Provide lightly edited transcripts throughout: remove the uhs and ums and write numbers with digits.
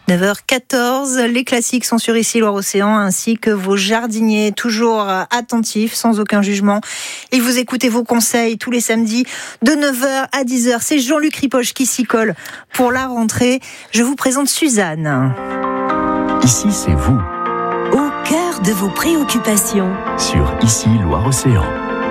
9h14, les classiques sont sur Ici Loire-Océan, ainsi que vos jardiniers, toujours attentifs, sans aucun jugement. Et vous écoutez vos conseils tous les samedis de 9h à 10h. C'est Jean-Luc Ripoche qui s'y colle pour la rentrée. Je vous présente Suzanne. Ici, c'est vous. Au cœur de vos préoccupations. Sur Ici Loire-Océan.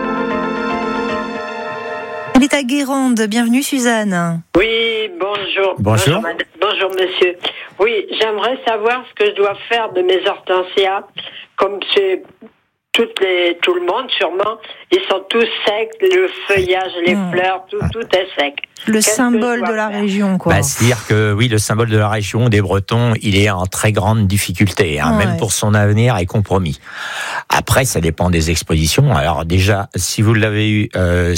Elle est à Guérande. Bienvenue Suzanne. Oui, bonjour. Bonjour. Bonjour monsieur. Oui, j'aimerais savoir ce que je dois faire de mes hortensias. Comme c'est tout le monde sûrement, ils sont tous secs, le feuillage, les fleurs, tout est sec. Le symbole de la région, quoi. C'est-à-dire que oui, le symbole de la région des Bretons, il est en très grande difficulté, même pour son avenir est compromis. Après, ça dépend des expositions. Alors déjà, si vous l'avez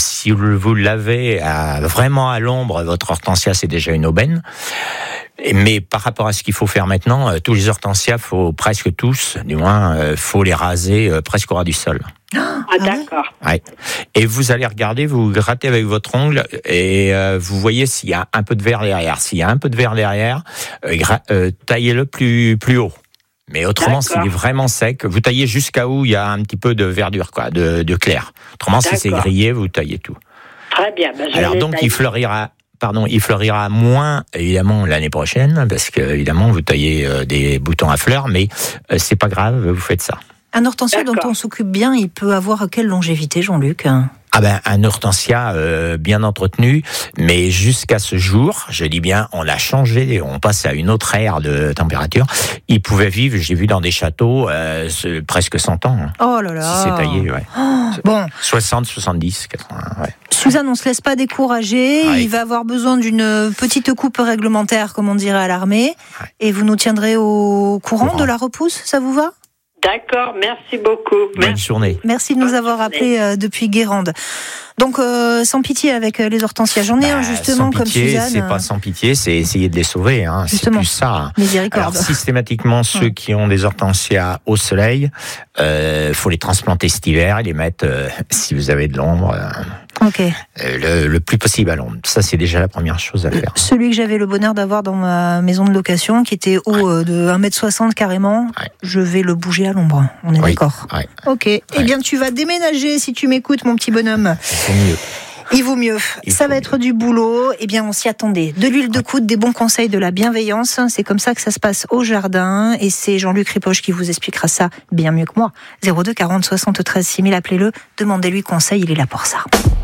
vraiment à l'ombre, votre hortensia, c'est déjà une aubaine. Mais par rapport à ce qu'il faut faire maintenant, tous les hortensias, presque tous, du moins, faut les raser presque au ras du sol. Ah d'accord. Ouais. Et vous allez regarder, vous grattez avec votre ongle et vous voyez s'il y a un peu de verre derrière. S'il y a un peu de verre derrière, taillez-le plus haut. Mais autrement, s'il est vraiment sec, vous taillez jusqu'à où il y a un petit peu de verdure, quoi, de clair. Autrement, si c'est grillé, vous taillez tout. Très bien. Alors donc, il fleurira moins, évidemment, l'année prochaine, parce que, évidemment, vous taillez des boutons à fleurs, mais c'est pas grave, vous faites ça. Un hortensia dont on s'occupe bien, il peut avoir quelle longévité, Jean-Luc ? Un hortensia bien entretenu, mais jusqu'à ce jour, je dis bien, on l'a changé, on passe à une autre ère de température. Il pouvait vivre, j'ai vu dans des châteaux, presque 100 ans. Oh là là. Si c'est taillé, ouais. Bon. 60, 70, 80, ouais. Suzanne, on se laisse pas décourager. Ouais. Il va avoir besoin d'une petite coupe réglementaire, comme on dirait à l'armée. Ouais. Et vous nous tiendrez au courant de la repousse, ça vous va ? D'accord, merci beaucoup. Bonne journée. Merci de nous avoir appelés depuis Guérande. Donc, sans pitié avec les hortensias. J'en ai un justement comme Suzanne. C'est pas sans pitié, c'est essayer de les sauver. C'est plus ça. Miséricorde. Alors, systématiquement, ceux qui ont des hortensias au soleil, faut les transplanter cet hiver et les mettre, si vous avez de l'ombre, le plus possible à l'ombre. Ça, c'est déjà la première chose à faire. Celui que j'avais le bonheur d'avoir dans ma maison de location, qui était haut de 1m60 carrément, je vais le bouger à l'ombre. On est d'accord. Ok. Eh bien, tu vas déménager si tu m'écoutes, mon petit bonhomme. Il vaut mieux. Ça va être du boulot. Eh bien, on s'y attendait. De l'huile de coude, des bons conseils, de la bienveillance. C'est comme ça que ça se passe au jardin. Et c'est Jean-Luc Ripoche qui vous expliquera ça bien mieux que moi. 02 40 73 6000, appelez-le. Demandez-lui conseil, il est là pour ça.